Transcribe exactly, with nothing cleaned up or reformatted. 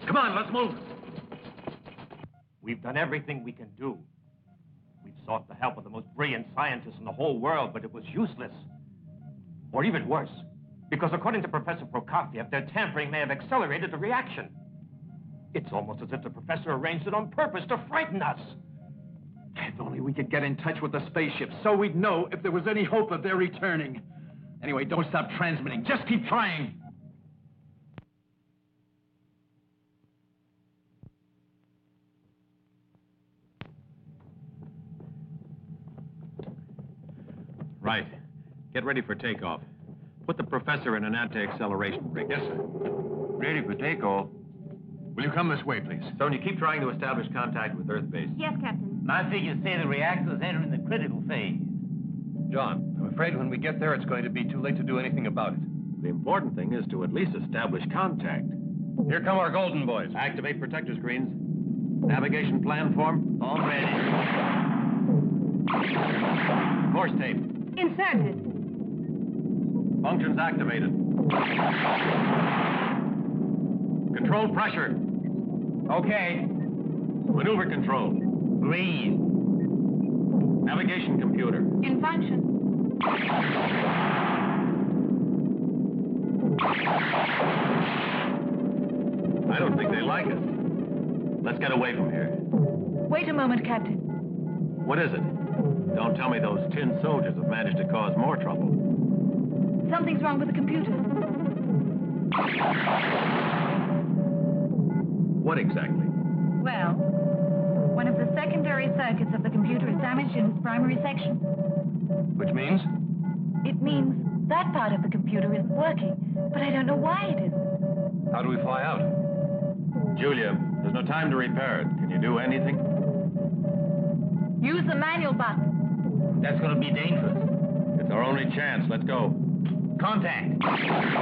Come on, let's move. We've done everything we can do. We've sought the help of the most brilliant scientists in the whole world, but it was useless. Or even worse, because according to Professor Prokofiev, their tampering may have accelerated the reaction. It's almost as if the professor arranged it on purpose to frighten us. If only we could get in touch with the spaceship so we'd know if there was any hope of their returning. Anyway, don't stop transmitting. Just keep trying. Right. Get ready for takeoff. Put the professor in an anti-acceleration rig. Yes, sir. Ready for takeoff. Will you come this way, please? Sonia, keep trying to establish contact with Earth base. Yes, Captain. My figures say the reactor's entering the critical phase. John, I'm afraid when we get there, it's going to be too late to do anything about it. The important thing is to at least establish contact. Here come our golden boys. Activate protector screens. Navigation plan form. All ready. Course tape. Inserted. Functions activated. Control pressure. Okay. Maneuver control. Green. Navigation computer. In function. I don't think they like us. Let's get away from here. Wait a moment, Captain. What is it? Don't tell me those tin soldiers have managed to cause more trouble. Something's wrong with the computer. What exactly? Well, one of the secondary circuits of the computer is damaged in its primary section. Which means? It means that part of the computer isn't working, but I don't know why it isn't. How do we fly out? Julia, there's no time to repair it. Can you do anything? Use the manual button. That's going to be dangerous. It's our only chance. Let's go. Contact.